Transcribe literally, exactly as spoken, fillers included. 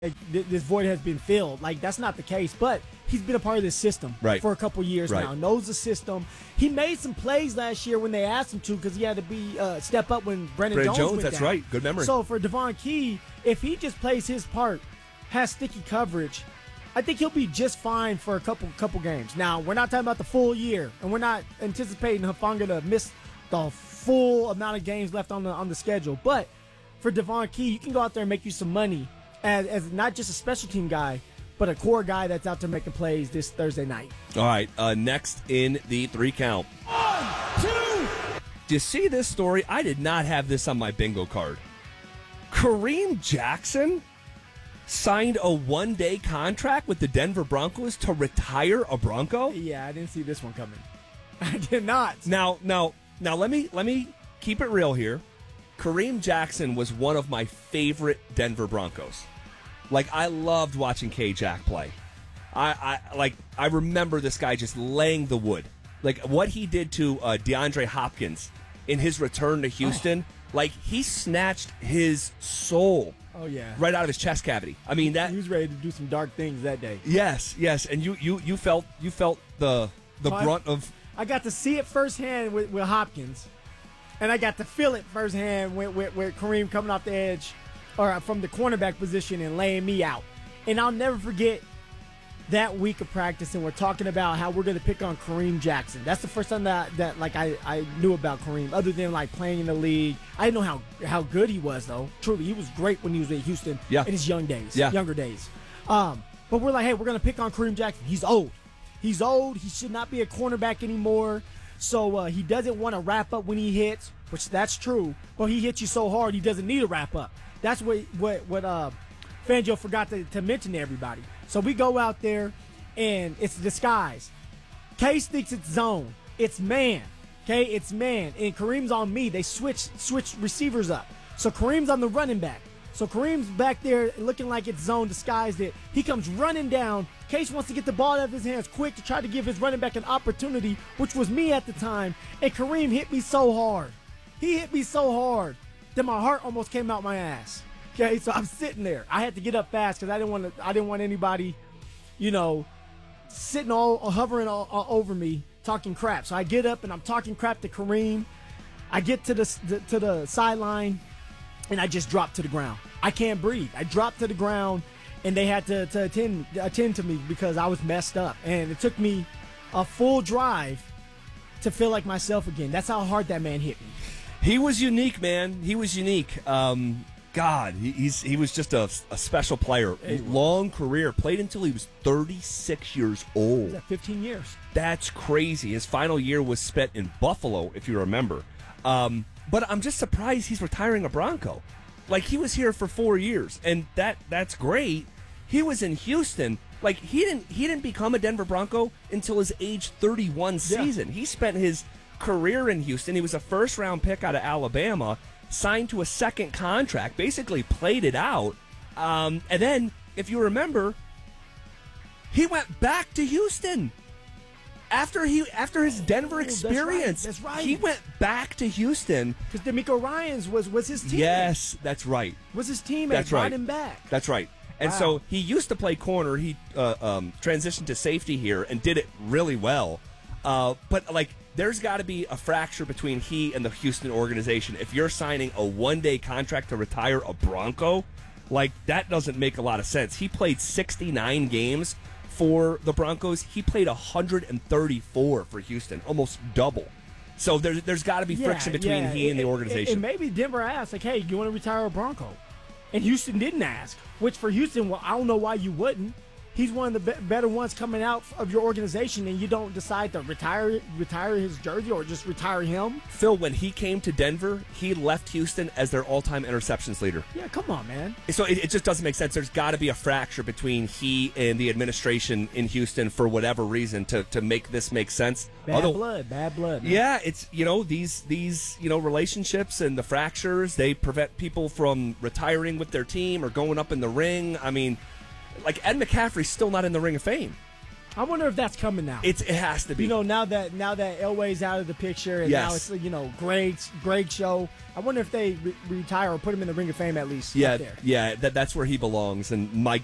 this void has been filled. Like, that's not the case, but he's been a part of this system right. for a couple years right. now. Knows the system. He made some plays last year when they asked him to because he had to be uh, step up when Brandon, Brandon Jones, Jones went that's down. right. Good memory. So for Devon Key, if he just plays his part, has sticky coverage, I think he'll be just fine for a couple couple games. Now, we're not talking about the full year, and we're not anticipating Hufanga to miss the full amount of games left on the on the schedule. But for Devon Key, you can go out there and make you some money as, as not just a special team guy, but a core guy that's out there making plays this Thursday night. All right, uh, next in the three count. One, two. Do you see this story? I did not have this on my bingo card. Kareem Jackson signed a one-day contract with the Denver Broncos to retire a Bronco? Yeah, I didn't see this one coming. I did not. Now, now, now let me let me keep it real here. Kareem Jackson was one of my favorite Denver Broncos. Like, I loved watching K-Jack play. I, I like I remember this guy just laying the wood. Like, what he did to uh, DeAndre Hopkins in his return to Houston, oh. like, he snatched his soul oh, yeah. right out of his chest cavity. I mean, that he was ready to do some dark things that day. Yes, yes, and you you, you felt you felt the the so brunt I, of. I got to see it firsthand with, with Hopkins. And I got to feel it firsthand with, with, with Kareem coming off the edge or from the cornerback position and laying me out. And I'll never forget that week of practice, and we're talking about how we're going to pick on Kareem Jackson. That's the first time that, that like I, I knew about Kareem, other than like playing in the league. I didn't know how, how good he was, though. Truly, he was great when he was at Houston yeah. in his young days, yeah. younger days. Um, but we're like, hey, we're going to pick on Kareem Jackson. He's old. He's old. He should not be a cornerback anymore. So uh, he doesn't want to wrap up when he hits, which that's true. But he hits you so hard, he doesn't need a wrap up. That's what what what uh, Fangio forgot to, to mention to everybody. So we go out there, and it's disguise. Case thinks it's zone. It's man. Okay, it's man. And Kareem's on me. They switch switch receivers up. So Kareem's on the running back. So Kareem's back there looking like it's zone, disguised it. He comes running down. Case wants to get the ball out of his hands quick to try to give his running back an opportunity, which was me at the time. And Kareem hit me so hard. He hit me so hard that my heart almost came out my ass. Okay, so I'm sitting there. I had to get up fast because I didn't want to. I didn't want anybody, you know, sitting all hovering all, all over me talking crap. So I get up and I'm talking crap to Kareem. I get to the, the to the sideline. And I just dropped to the ground. I can't breathe. I dropped to the ground, and they had to, to attend attend to me because I was messed up. And it took me a full drive to feel like myself again. That's how hard that man hit me. He was unique, man. He was unique. Um, God, he, he's he was just a, a special player. Long career. Played until he was thirty-six years old. Was that fifteen years? That's crazy. His final year was spent in Buffalo, if you remember. Um, but I'm just surprised he's retiring a Bronco. Like, he was here for four years, and that that's great. He was in Houston. Like, he didn't he didn't become a Denver Bronco until his age thirty-one season. Yeah. He spent his career in Houston. He was a first-round pick out of Alabama, signed to a second contract, basically played it out. Um, and then, if you remember, he went back to Houston. After he after his Denver experience, oh, that's right. That's right. He went back to Houston because D'Amico Ryans was was his teammate. Yes, that's right. Was his teammate? That's brought right. him back. That's right. And wow. so he used to play corner. He uh, um, transitioned to safety here and did it really well. Uh, but like, there's got to be a fracture between he and the Houston organization. If you're signing a one-day contract to retire a Bronco, like, that doesn't make a lot of sense. He played sixty-nine games for the Broncos. He played one hundred thirty-four for Houston, almost double. So there's there's got to be yeah, friction between yeah. he and the organization. And maybe Denver asked, like, hey, you want to retire a Bronco? And Houston didn't ask, which for Houston, well, I don't know why you wouldn't. He's one of the be- better ones coming out of your organization, and you don't decide to retire retire his jersey or just retire him. Phil, when he came to Denver, he left Houston as their all-time interceptions leader. Yeah, come on, man. So it, it just doesn't make sense. There's got to be a fracture between he and the administration in Houston for whatever reason to, to make this make sense. Bad Although, blood, bad blood. Man. Yeah, it's, you know, these these you know relationships and the fractures, they prevent people from retiring with their team or going up in the ring. I mean, like, Ed McCaffrey's still not in the Ring of Fame. I wonder if that's coming now. It's it has to be. You know, now that now that Elway's out of the picture and now Yes. it's, you know, Greg's Greg show. I wonder if they re- retire or put him in the Ring of Fame at least. yeah, up there. yeah. That that's where he belongs. And my